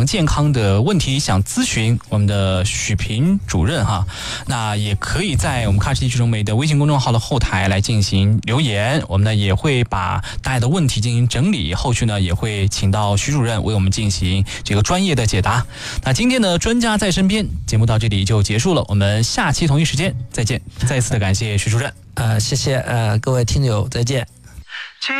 肠健康的问题想咨询我们的许平主任哈，那也可以在我们卡士地区中媒的微信公众号的后台来进行留言，我们呢也会把大家的问题进行整理，后续呢也会请到徐主任为我们进行这个专业的解答。那今天的专家在身边节目到这里就结束了，我们下期同一时间再见。再次的感谢徐主任。 谢谢各位听友，再见。